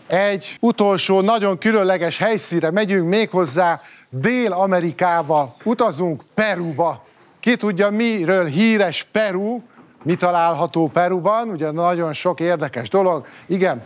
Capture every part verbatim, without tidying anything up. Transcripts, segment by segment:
Egy utolsó, nagyon különleges helyszínre megyünk, méghozzá Dél-Amerikába utazunk, Peruba. Ki tudja, miről híres Peru, mi található Peruban, ugye nagyon sok érdekes dolog. Igen,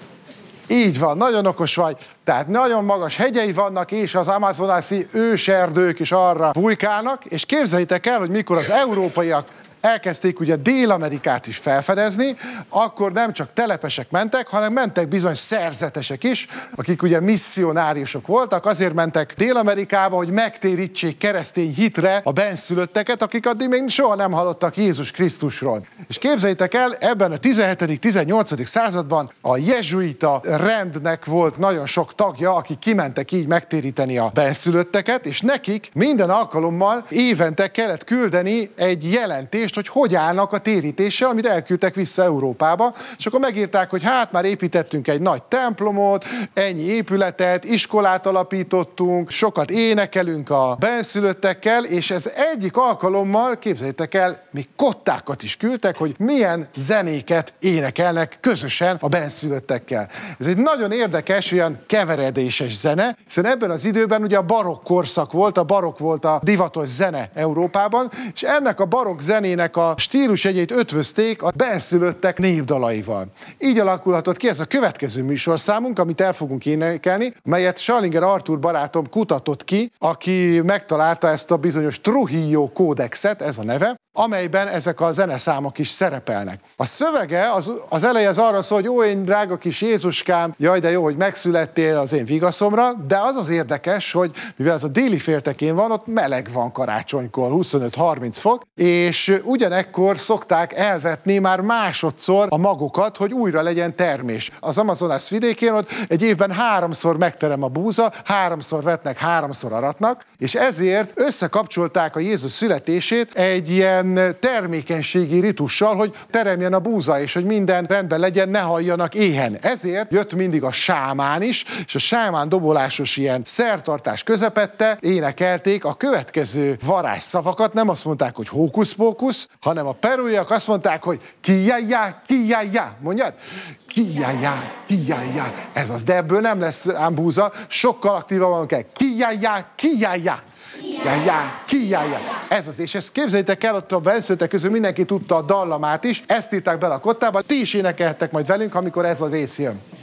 így van, nagyon okos vagy. Tehát nagyon magas hegyei vannak, és az amazonasi őserdők is arra bujkálnak, és képzeljétek el, hogy mikor az európaiak elkezdték ugye Dél-Amerikát is felfedezni, akkor nem csak telepesek mentek, hanem mentek bizony szerzetesek is, akik ugye misszionáriusok voltak, azért mentek Dél-Amerikába, hogy megtérítsék keresztény hitre a benszülötteket, akik addig még soha nem hallottak Jézus Krisztusról. És képzeljétek el, ebben a tizenhetedik-tizennyolcadik században a jezsuita rendnek volt nagyon sok tagja, akik kimentek így megtéríteni a benszülötteket, és nekik minden alkalommal évente kellett küldeni egy jelentést, hogy hogy állnak a térítéssel, amit elküldtek vissza Európába, és akkor megírták, hogy hát már építettünk egy nagy templomot, ennyi épületet, iskolát alapítottunk, sokat énekelünk a benszülöttekkel, és ez egyik alkalommal, képzeljétek el, még kottákat is küldtek, hogy milyen zenéket énekelnek közösen a benszülöttekkel. Ez egy nagyon érdekes, olyan keveredéses zene, hiszen ebben az időben ugye a barokk korszak volt, a barokk volt a divatos zene Európában, és ennek a barokk zenének a stílusjegyét ötvözték a benszülöttek népdalaival. Így alakulhatott ki ez a következő műsorszámunk, amit el fogunk énekelni, melyet Schallinger Artúr barátom kutatott ki, aki megtalálta ezt a bizonyos Trujillo kódexet, ez a neve, amelyben ezek a zeneszámok is szerepelnek. A szövege, az, az eleje az arra szól, hogy ó, én drága kis Jézuskám, jaj, de jó, hogy megszülettél az én vigaszomra, de az az érdekes, hogy mivel ez a déli féltekén van, ott meleg van karácsonykor, huszonöt-harminc fok, és ugyanekkor szokták elvetni már másodszor a magokat, hogy újra legyen termés. Az Amazonas vidékén ott egy évben háromszor megterem a búza, háromszor vetnek, háromszor aratnak, és ezért összekapcsolták a Jézus születését egy ilyen termékenységi ritussal, hogy teremjen a búza, és hogy minden rendben legyen, ne halljanak éhen. Ezért jött mindig a sámán is, és a sámán dobolásos ilyen szertartás közepette énekelték a következő varázsszavakat, nem azt mondták, hogy hókusz-pókusz, hanem a perúiak azt mondták, hogy kijjjjjá, kijjjjjá, mondjad? Kijjjjjá, kijjjjjá, ez az, de ebből nem lesz ám búza, sokkal aktívabban kell. Kijjjjjá, kijjjjjá. Kijjjjjá, kijjjjjá. Ez az, és ezt képzeljétek el, ott a benszülöttek közül mindenki tudta a dallamát is, ezt írták bele a kottába, ti is énekelhettek majd velünk, amikor ez a rész jön.